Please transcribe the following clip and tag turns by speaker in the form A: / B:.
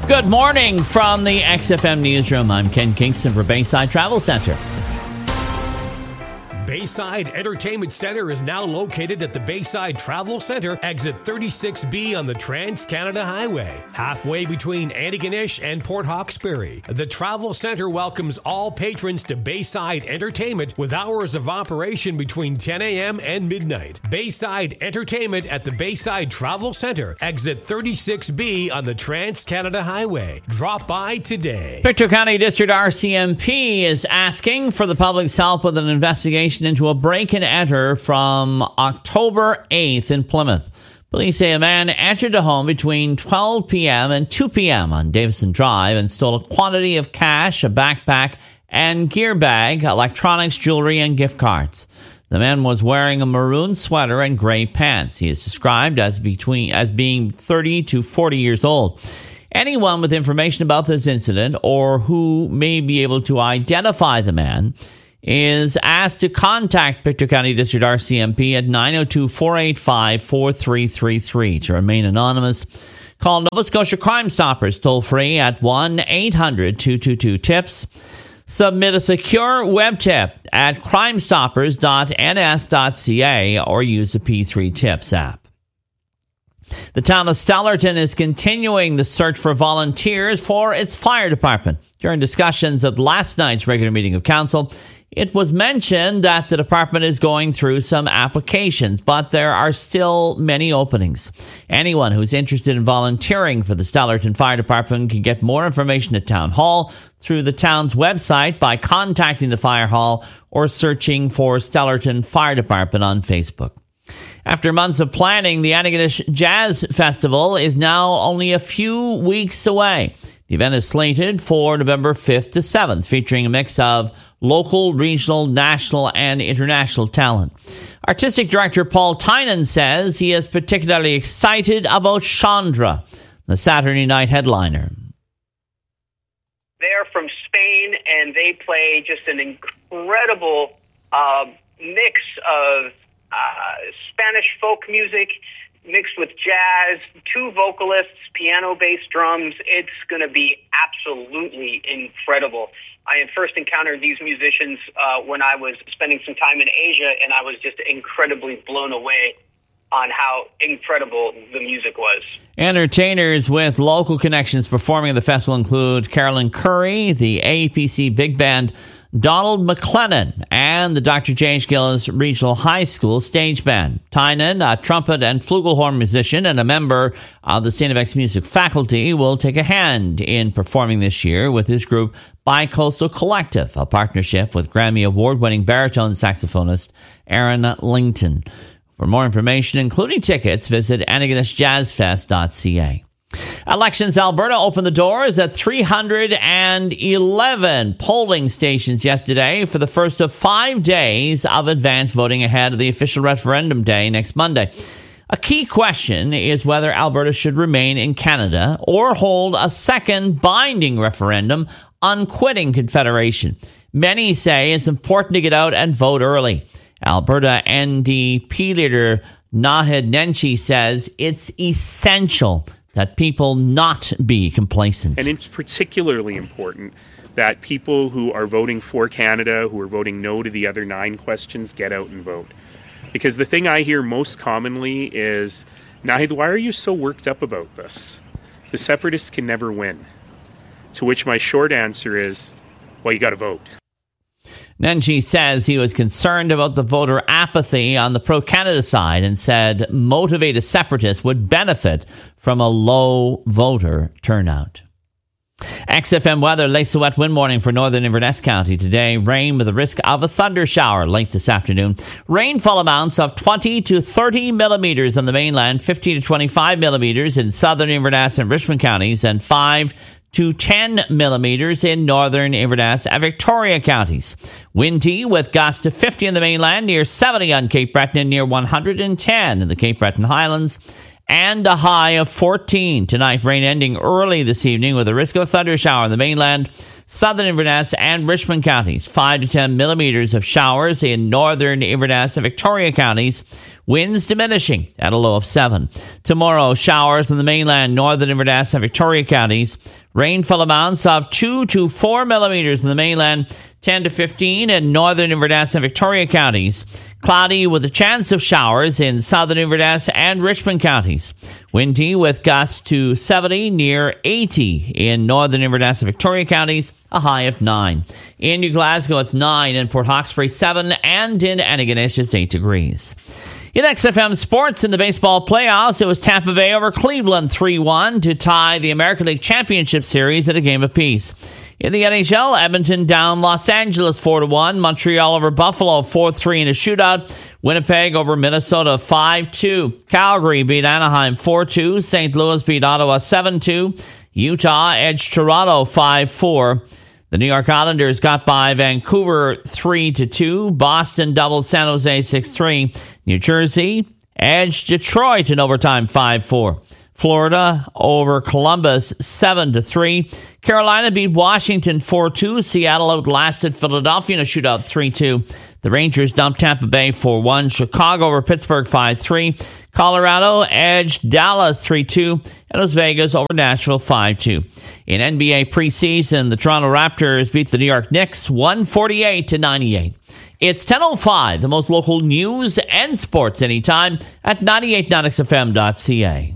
A: Good morning from the XFM Newsroom. I'm Ken Kingston for Bayside Travel Center.
B: Bayside Entertainment Center is now located at the Bayside Travel Center, exit 36B on the Trans-Canada Highway, halfway between Antigonish and Port Hawkesbury. The Travel Center welcomes all patrons to Bayside Entertainment with hours of operation between 10 a.m. and midnight. Bayside Entertainment at the Bayside Travel Center, exit 36B on the Trans-Canada Highway. Drop by today.
A: Pictou County District RCMP is asking for the public's help with an investigation into a break-and-enter from October 8th in Plymouth. Police say a man entered a home between 12 p.m. and 2 p.m. on Davison Drive and stole a quantity of cash, a backpack, and gear bag, electronics, jewelry, and gift cards. The man was wearing a maroon sweater and gray pants. He is described as being 30 to 40 years old. Anyone with information about this incident or who may be able to identify the man is asked to contact Pictou County District RCMP at 902-485-4333. To remain anonymous, call Nova Scotia Crime Stoppers toll-free at 1-800-222-TIPS. Submit a secure web tip at crimestoppers.ns.ca or use the P3 Tips app. The town of Stellarton is continuing the search for volunteers for its fire department. During discussions at last night's regular meeting of council, it was mentioned that the department is going through some applications, but there are still many openings. Anyone who's interested in volunteering for the Stellarton Fire Department can get more information at Town Hall through the town's website by contacting the fire hall or searching for Stellarton Fire Department on Facebook. After months of planning, the Antigonish Jazz Festival is now only a few weeks away. The event is slated for November 5th to 7th, featuring a mix of local, regional, national, and international talent. Artistic director Paul Tynan says he is particularly excited about Chandra, the Saturday night headliner.
C: They're from Spain, and they play just an incredible mix of Spanish folk music mixed with jazz, two vocalists, piano, bass, drums. It's going to be absolutely incredible. I had first encountered these musicians when I was spending some time in Asia, and I was just incredibly blown away on how incredible the music was.
A: Entertainers with local connections performing at the festival include Carolyn Curry, the APC Big Band, Donald McLennan, and the Dr. James Gillis Regional High School Stage Band. Tynan, a trumpet and flugelhorn musician and a member of the St. FX Music faculty, will take a hand in performing this year with his group Bicoastal Collective, a partnership with Grammy Award-winning baritone saxophonist Aaron Lington. For more information, including tickets, visit AntigonishJazzFest.ca. Elections Alberta opened the doors at 311 polling stations yesterday for the first of 5 days of advance voting ahead of the official referendum day next Monday. A key question is whether Alberta should remain in Canada or hold a second binding referendum on quitting Confederation. Many say it's important to get out and vote early. Alberta NDP leader Naheed Nenshi says it's essential that people not be complacent.
D: And it's particularly important that people who are voting for Canada, who are voting no to the other 9 questions, get out and vote. Because the thing I hear most commonly is, Naheed, why are you so worked up about this? The separatists can never win. To which my short answer is, well, you got to vote.
A: Nenshi says he was concerned about the voter apathy on the pro-Canada side and said motivated separatists would benefit from a low voter turnout. XFM weather, late to wet wind warning for northern Inverness County. Today, rain with a risk of a thunder shower late this afternoon. Rainfall amounts of 20 to 30 millimeters on the mainland, 50 to 25 millimeters in southern Inverness and Richmond counties, and 5 to 10 millimeters in northern Inverness and Victoria counties. Windy with gusts to 50 in the mainland, near 70 on Cape Breton, and near 110 in the Cape Breton Highlands, and a high of 14. Tonight, rain ending early this evening with a risk of a thunder shower in the mainland, southern Inverness and Richmond counties. 5 to 10 millimeters of showers in northern Inverness and Victoria counties, Winds diminishing at a low of 7. Tomorrow, showers in the mainland, northern Inverness and Victoria counties. Rainfall amounts of 2 to 4 millimeters in the mainland, 10 to 15 in northern Inverness and Victoria counties. Cloudy with a chance of showers in southern Inverness and Richmond counties. Windy with gusts to 70 near 80 in northern Inverness and Victoria counties, a high of 9. In New Glasgow, it's 9. In Port Hawkesbury, 7. And in Antigonish, it's 8 degrees. In XFM Sports, in the baseball playoffs, it was Tampa Bay over Cleveland 3-1 to tie the American League Championship Series at a game apiece. In the NHL, Edmonton down Los Angeles 4-1. Montreal over Buffalo 4-3 in a shootout. Winnipeg over Minnesota 5-2. Calgary beat Anaheim 4-2. St. Louis beat Ottawa 7-2. Utah edged Toronto 5-4. The New York Islanders got by Vancouver 3-2. Boston doubled San Jose 6-3. New Jersey edged Detroit in overtime 5-4. Florida over Columbus 7-3. Carolina beat Washington 4-2. Seattle outlasted Philadelphia in a shootout 3-2. The Rangers dumped Tampa Bay 4-1. Chicago over Pittsburgh 5-3. Colorado edged Dallas 3-2. And Las Vegas over Nashville 5-2. In NBA preseason, the Toronto Raptors beat the New York Knicks 148-98. It's 10:05, the most local news and sports anytime at 98.9xfm.ca.